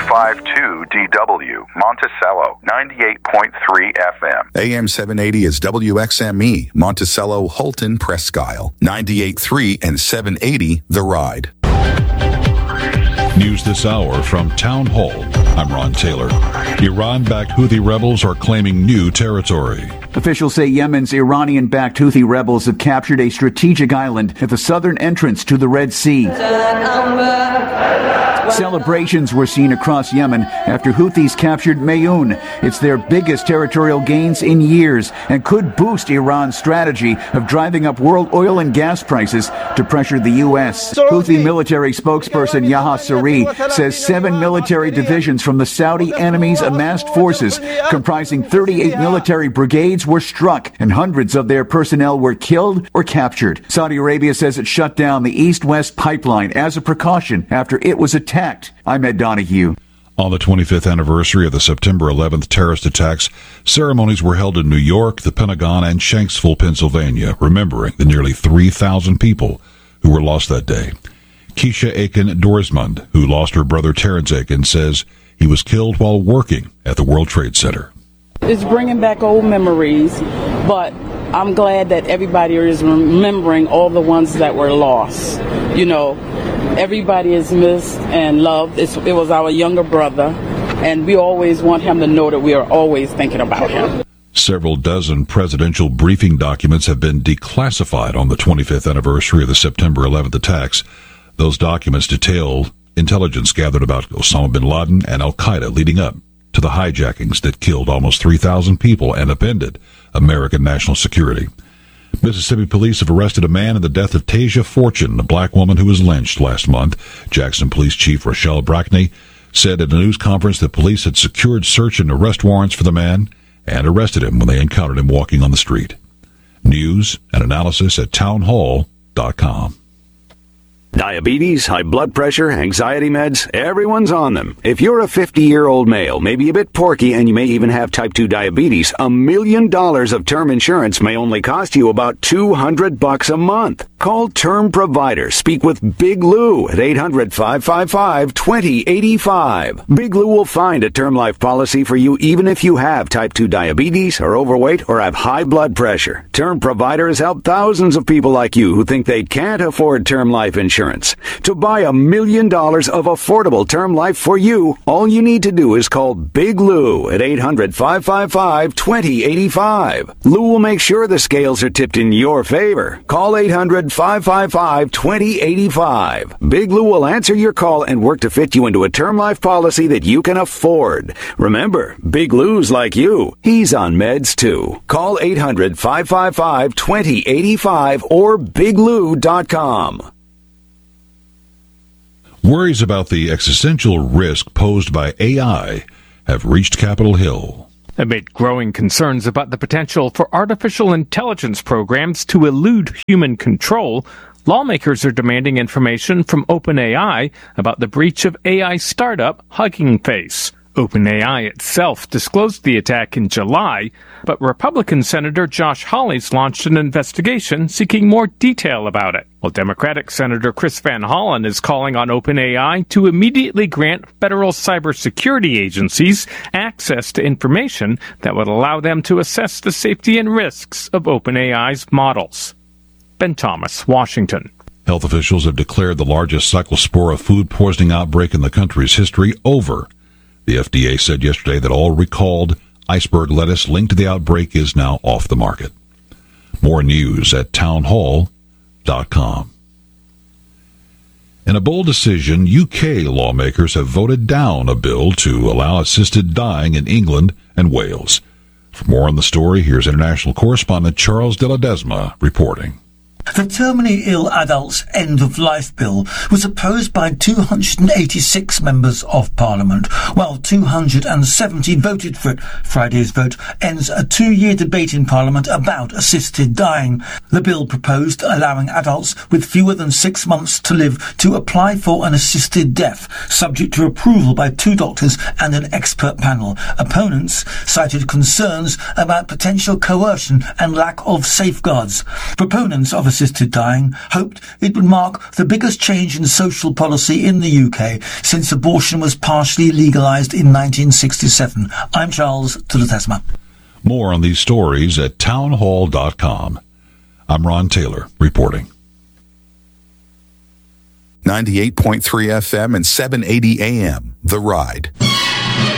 105.2 DW, Monticello, 98.3 FM. AM 780 is WXME, Monticello, Holton, Presque Isle, 98.3 and 780 The Ride. News this hour from Town Hall. I'm Ron Taylor. Iran-backed Houthi rebels are claiming new territory. Officials say Yemen's Iranian-backed Houthi rebels have captured a strategic island at the southern entrance to the Red Sea. Celebrations were seen across Yemen after Houthis captured Mayoun. It's their biggest territorial gains in years and could boost Iran's strategy of driving up world oil and gas prices to pressure the U.S. Houthi military spokesperson Yahya Saree says 7 military divisions from the Saudi enemy's amassed forces, comprising 38 military brigades, were struck and hundreds of their personnel were killed or captured. Saudi Arabia says it shut down the East-West pipeline as a precaution after it was attacked. I'm Ed Donahue. On the 25th anniversary of the September 11th terrorist attacks, ceremonies were held in New York, the Pentagon, and Shanksville, Pennsylvania, remembering the nearly 3,000 people who were lost that day. Keisha Aiken-Dorismond, who lost her brother Terrence Aiken, says he was killed while working at the World Trade Center. It's bringing back old memories, but I'm glad that everybody is remembering all the ones that were lost. You know, everybody is missed and loved. It was our younger brother, and we always want him to know that we are always thinking about him. Several dozen presidential briefing documents have been declassified on the 25th anniversary of the September 11th attacks. Those documents detail intelligence gathered about Osama bin Laden and al-Qaeda leading up to the hijackings that killed almost 3,000 people and upended American national security. Mississippi police have arrested a man in the death of Tasia Fortune, a black woman who was lynched last month. Jackson Police Chief Rochelle Brackney said at a news conference that police had secured search and arrest warrants for the man and arrested him when they encountered him walking on the street. News and analysis at townhall.com. Diabetes, high blood pressure, anxiety meds, everyone's on them. If you're a 50-year-old male, maybe a bit porky, and you may even have type 2 diabetes, $1 million of term insurance may only cost you about $200 a month. Call Term Provider. Speak with Big Lou at 800-555-2085. Big Lou will find a term life policy for you even if you have type 2 diabetes, are overweight, or have high blood pressure. Term Provider has helped thousands of people like you who think they can't afford term life insurance. To buy $1 million of affordable term life for you, all you need to do is call Big Lou at 800-555-2085. Lou will make sure the scales are tipped in your favor. Call 800-555-2085. Big Lou will answer your call and work to fit you into a term life policy that you can afford. Remember, Big Lou's like you. He's on meds too. Call 800-555-2085 or biglou.com. Worries about the existential risk posed by AI have reached Capitol Hill. Amid growing concerns about the potential for artificial intelligence programs to elude human control, lawmakers are demanding information from OpenAI about the breach of AI startup Hugging Face. OpenAI itself disclosed the attack in July, but Republican Senator Josh Hawley's launched an investigation seeking more detail about it, while Democratic Senator Chris Van Hollen is calling on OpenAI to immediately grant federal cybersecurity agencies access to information that would allow them to assess the safety and risks of OpenAI's models. Ben Thomas, Washington. Health officials have declared the largest cyclospora food poisoning outbreak in the country's history over. The FDA said yesterday that all recalled iceberg lettuce linked to the outbreak is now off the market. More news at townhall.com. In a bold decision, UK lawmakers have voted down a bill to allow assisted dying in England and Wales. For more on the story, here's international correspondent Charles de la Desma reporting. The Terminally Ill Adults End-of-Life Bill was opposed by 286 members of Parliament, while 270 voted for it. Friday's vote ends a 2-year debate in Parliament about assisted dying. The bill proposed allowing adults with fewer than 6 months to live to apply for an assisted death, subject to approval by 2 doctors and an expert panel. Opponents cited concerns about potential coercion and lack of safeguards. Proponents of assisted dying, hoped it would mark the biggest change in social policy in the UK since abortion was partially legalised in 1967. I'm Charles Tulatesma. More on these stories at townhall.com. I'm Ron Taylor reporting. 98.3 FM and 780 AM, The Ride.